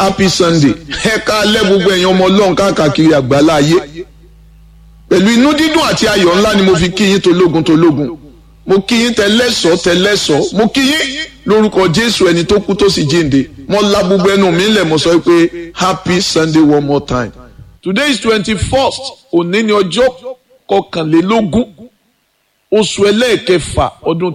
happy Sunday. Ẹ káalẹ́ gbogbo ẹ̀yin ọmọ Ọlọ́run káàkiri àgbálá ayé. Pẹ̀lú inú dídùn àti ayọ̀ ńlá ni mo fi kí yín tológun. Mo kí yín tẹlẹ́sọ̀. Mo kí yín lórúkọ Jésù ẹni tó kú tó sì jíǹde. Mo la gbogbo ẹnu mi lẹ̀ mo sọ pé happy Sunday one more time. Today is 21st. Òní ni ọjọ́ kọkànlélógún oṣù ẹlẹ́ẹ̀kẹfà ọdún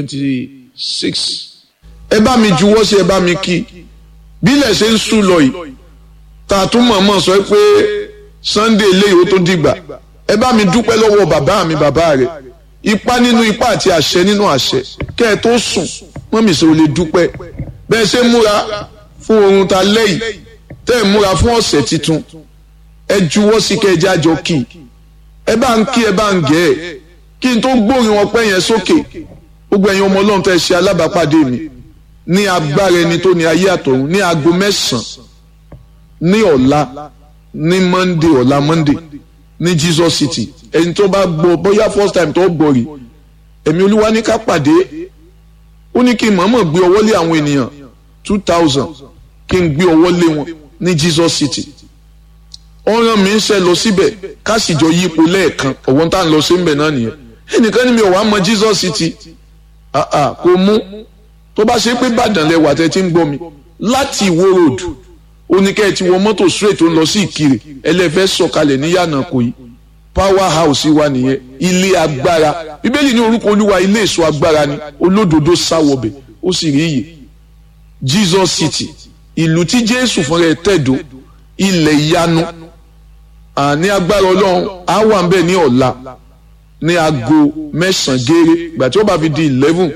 2026. Ẹ bá mi juwọ́ sí ẹ bá mi kí. Bílẹ̀ ṣe ń sùn lọ yìí. Ta tún mọ̀ọ́mọ̀ sọ pé Sunday eléyìí ó tó dìgbà. Ẹ bá mi dúpẹ́ lọ́wọ́ bàbá mi bàbá rẹ̀. Ipá nínú ipá àti àṣẹ nínú àṣẹ. Kẹ́ ẹ tó sùn mọ́mì ṣe ò lè dúpẹ́. Bẹ́ẹ̀ ṣe múra fún oorun ta lẹ́yìn. Tẹ́ ẹ múra fún ọ̀sẹ̀ tuntun. Ẹ juwọ́ sí kẹ́ ẹ jájọ kí. Ẹ bá ń kí ẹ bá ń gẹ̀ ẹ́. Kí n tó gbórin wọn pẹ́ yẹn sókè. Gbogbo ẹ̀yin ọmọ Ọlọ́run tẹ́ ṣe alábàápàdé mi. Ní agbára ẹni tó ní ayé àtọ̀run ní aago 9 ní ọ̀la ní Monday ọ̀la Monday ní Jesus City ẹni tó bá gbọ́ bóyá first time tó gbọ́ rí ẹ̀mí Olúwa ní ká pàdé ó ní kí n mọ̀ọ́mọ̀ gbé ọwọ́ lé àwọn ènìyàn 2000 kí n gbé ọwọ́ lé wọn ní Jesus City ọ̀ràn mi ń ṣe lọ síbẹ̀ ká sì jọ yípo lẹ́ẹ̀kan ọ̀wọ́n tá à ń lọ sí ń bẹ̀ náà nìyẹn ẹnìkan ní mi ò wá mọ Jesus City kò mú tó bá ṣe pé Ìbàdàn lẹwà tẹ́ ti ń gbọ́ mi láti Ìwó road oníkẹ́ ti wọ mọ́tò straight tó ń lọ sí Ìkirè ẹlẹ́fẹ́ sọ̀kalẹ̀ ní Yànàkòyí power house wa nìyẹn ilé agbára Bíbélì ní orúkọ Olúwa ilé èso agbára ni olódodo sáwọbẹ̀ ó sì rí iyè Jesus City ìlú tí Jésù fúnra ẹ̀ tẹ̀dó ilẹ̀ ìyanu ní agbára Ọlọ́run á wà ń bẹ̀ ní ọ̀la ní aago 9 gẹ́rẹ́ ìgbà tí ó bá fi di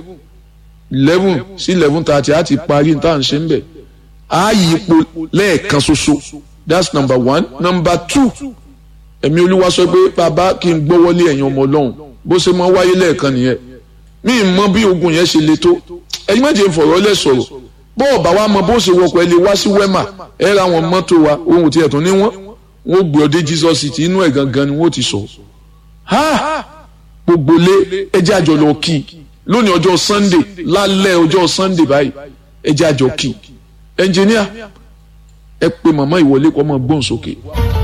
11 sí 11:30 àti parí tá à ń ṣe ń bẹ̀ á yípo lẹ́ẹ̀kan ṣoṣo that's number 1. Number 2 ẹ̀mí Olúwa sọ pé bàbá kí n gbọ́wọ́lé ẹ̀yin ọmọ Ọlọ́run bó ṣe máa wáyé lẹ́ẹ̀kan nìyẹn mí mọ bí ogun yẹn ṣe le tó ẹ̀yin méje ń fọ̀rọ̀ lẹ̀ sọ̀rọ̀ bó ọ̀bà wa mọ bó ṣe wọkọ̀ ẹ lè wá sí Wema ẹ ra àwọn mọ́tò wa ohun tí ẹ̀tún ní wọ́n gbé ọdẹ Jesus City inú ẹ̀ gangan ni wọ́n ti sọ gbogbo lé ẹjẹ́ àjọ lọ kí lónìí ọjọ́ Sunday lálẹ́ ọjọ́ Sunday báyìí ẹjẹ́ àjọ kí ẹnjìníà ẹ pè màmá ìwọlé kọ́ mọ́ gbóhùn sókè.